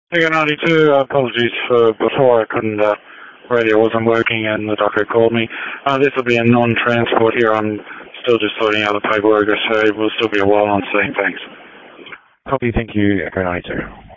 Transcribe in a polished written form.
Figure 92, apologies for before. I couldn't, radio wasn't working and the doctor called me. This will be a non-transport here. I'm still just sorting out the paperwork, so we'll still be a while on scene. Thanks. Copy, thank you, Echo 92.